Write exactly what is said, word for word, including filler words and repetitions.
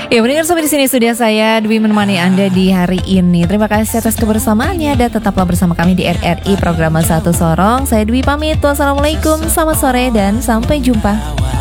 Ya mendengar sampai di sini sudah saya Dwi menemani Anda di hari ini. Terima kasih atas kebersamaannya dan tetaplah bersama kami di R R I Program Satu Sorong. Saya Dwi pamit. Wassalamualaikum, selamat sore dan sampai jumpa.